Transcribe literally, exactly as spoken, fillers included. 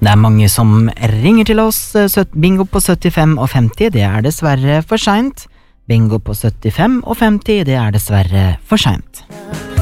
Det er mange som ringer til oss. Bingo på syttifem og femti, det er dessverre for sent. Bingo på syttifem og femti, det er dessverre for sent.